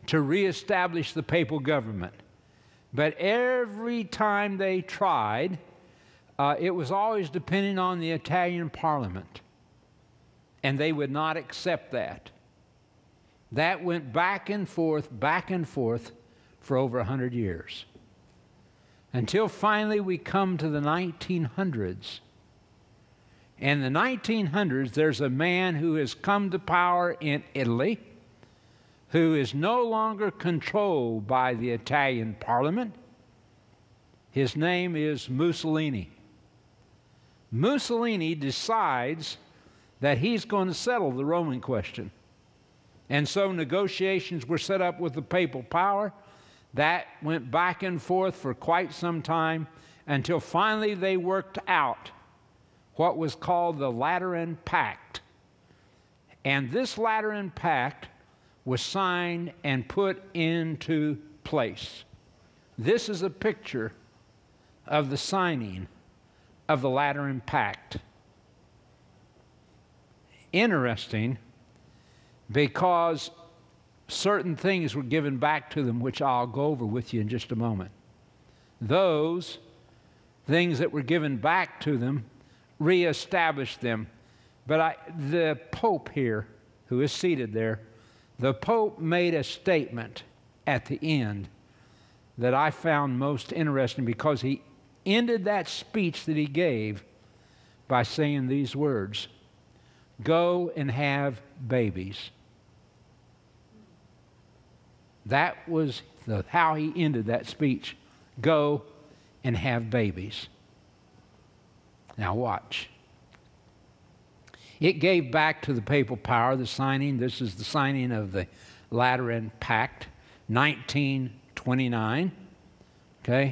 to reestablish the papal government. But every time they tried, it was always depending on the Italian Parliament. And they would not accept that. That went back and forth for over 100 years. Until finally we come to the 1900s. In the 1900s, there's a man who has come to power in Italy who is no longer controlled by the Italian Parliament. His name is Mussolini. Mussolini decides that he's going to settle the Roman question. And so negotiations were set up with the papal power. That went back and forth for quite some time until finally they worked out what was called the Lateran Pact. And this Lateran Pact was signed and put into place. This is a picture of the signing of the Lateran Pact. Interesting, because certain things were given back to them, which I'll go over with you in just a moment. Those things that were given back to them reestablished them. But the Pope here, who is seated there, the Pope made a statement at the end that I found most interesting, because he ended that speech that he gave by saying these words: "Go and have babies." That was how he ended that speech. Go and have babies. Now watch. It gave back to the papal power the signing. This is the signing of the Lateran Pact, 1929. Okay?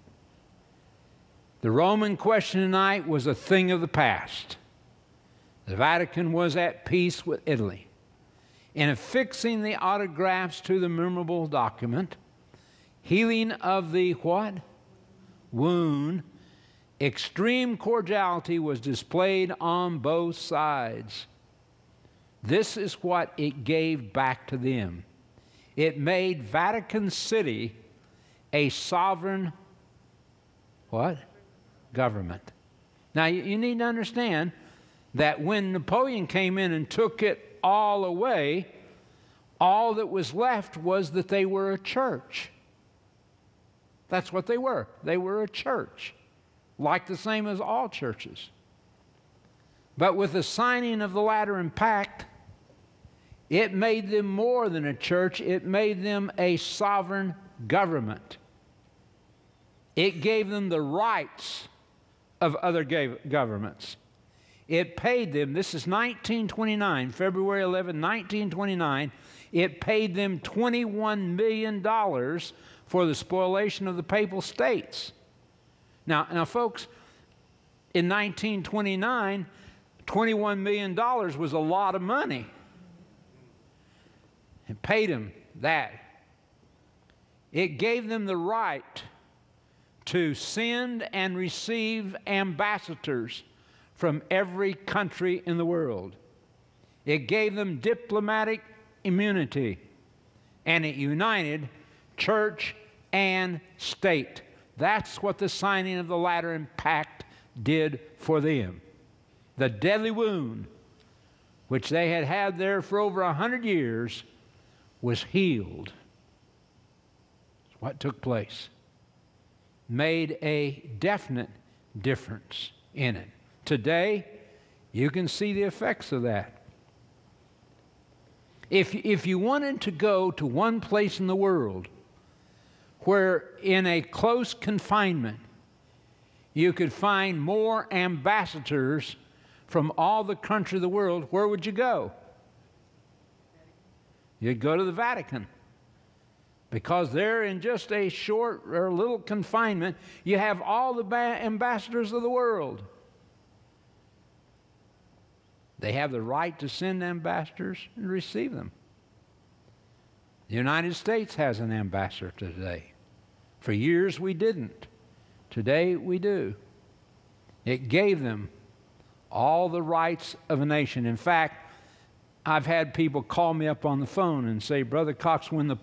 The Roman question tonight was a thing of the past. The Vatican was at peace with Italy. In affixing the autographs to the memorable document, healing of the what? Wound, extreme cordiality was displayed on both sides. This is what it gave back to them. It made Vatican City a sovereign what? Government. Now you need to understand that when Napoleon came in and took it all away, all that was left was that they were a church. That's what they were. They were a church, like the same as all churches. But with the signing of the Lateran Pact, it made them more than a church. It made them a sovereign government. It gave them the rights of other governments. It paid them, this is 1929, February 11, 1929, it paid them $21 million for the spoliation of the papal states. Now folks, in 1929, $21 million was a lot of money. It paid them that. It gave them the right to send and receive ambassadors from every country in the world. It gave them diplomatic immunity, and it united church and state. That's what the signing of the Lateran Pact did for them. The deadly wound, which they had had there for over 100 years, was healed. What took place made a definite difference in it. Today, you can see the effects of that. If you wanted to go to one place in the world where in a close confinement you could find more ambassadors from all the countries of the world, where would you go? You'd go to the Vatican. Because there, in just a short or little confinement, you have all the ambassadors of the world. They have the right to send ambassadors and receive them. The United States has an ambassador today. For years we didn't. Today we do. It gave them all the rights of a nation. In fact, I've had people call me up on the phone and say, Brother Cox, when the